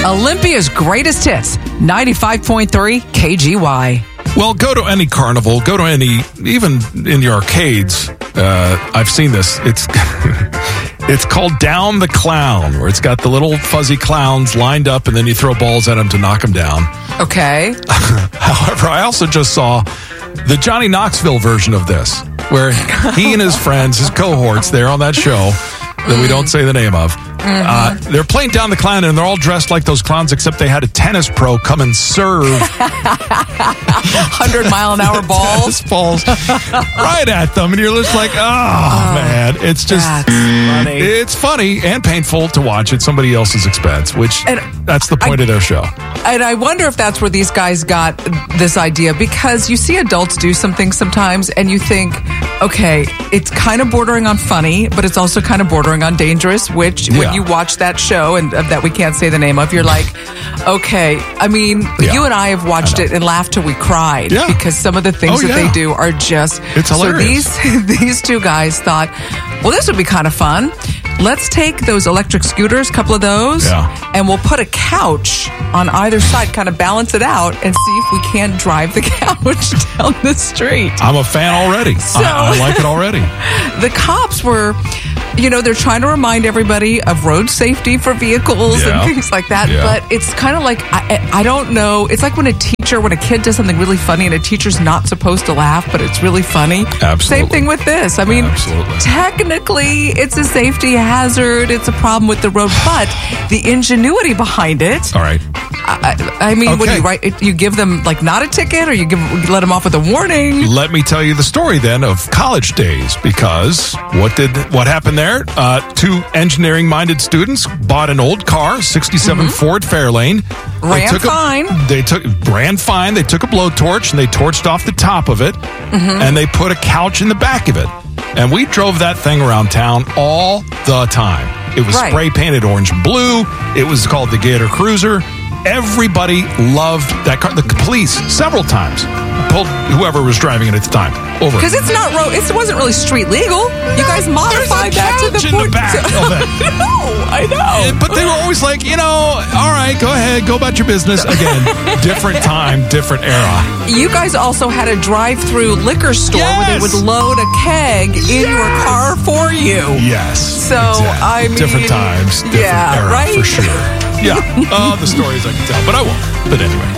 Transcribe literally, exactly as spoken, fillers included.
Olympia's greatest hits, ninety-five point three K G Y. Well, go to any carnival, go to any, even in the arcades. Uh, I've seen this. It's it's called Down the Clown, where it's got the little fuzzy clowns lined up, and then you throw balls at them to knock them down. Okay. However, I also just saw the Johnny Knoxville version of this, where he and his friends, his cohorts, there on that show that we don't say the name of, mm-hmm. uh, they're playing Down the Clown, and they're all dressed like those clowns, except they had a tennis pro come and serve one hundred mile an hour balls. balls right at them, and you're just like, oh, oh man, it's just that's funny. It's funny and painful to watch at somebody else's expense, which and that's the point I, of their show. And I wonder if that's where these guys got this idea, because you see adults do something sometimes and you think, okay, it's kind of bordering on funny, but it's also kind of bordering on dangerous, which yeah. when you watch that show and uh, that we can't say the name of, you're like, okay, I mean, yeah. you and I have watched I it and laughed till we cried yeah. because some of the things oh, that yeah. they do are just, it's hilarious. So these, these two guys thought, well, this would be kind of fun. Let's take those electric scooters, a couple of those, yeah. and we'll put a couch on either side, kind of balance it out, and see if we can't drive the couch down the street. I'm a fan already. So, I, I like it already. The cops were, you know, they're trying to remind everybody of road safety for vehicles yeah. and things like that. Yeah. But it's kind of like, I, I don't know. It's like when a teacher, when a kid does something really funny and a teacher's not supposed to laugh, but it's really funny. Absolutely. Same thing with this. I mean, Absolutely. technically, it's a safety hazard. It's a problem with the road, but the ingenuity behind it. All right. I, I mean, okay. what do you write? You give them like not a ticket, or you give you let them off with a warning? Let me tell you the story then of college days, because what did what happened there? Uh, two engineering-minded students bought an old car, sixty-seven mm-hmm. Ford Fairlane. Ran they took fine. A, they took ran fine. They took a blowtorch and they torched off the top of it, mm-hmm. and they put a couch in the back of it. And we drove that thing around town all the time. It was right. spray painted orange and blue. It was called the Gator Cruiser. Everybody loved that car. The police, several times, pulled whoever was driving it at the time over. Because it's not road. It wasn't really street legal. You guys modified that to the in point. the back of it. No, I know. But they were always like, you know, all right, go ahead, go about your business. Again, different time, different era. You guys also had a drive-through liquor store yes. where they would load a keg in yes. your car for you. Yes. So, exactly. I mean... Different times, different yeah, era, right? for sure. Yeah. Oh, the stories I can tell, but I won't. But anyway.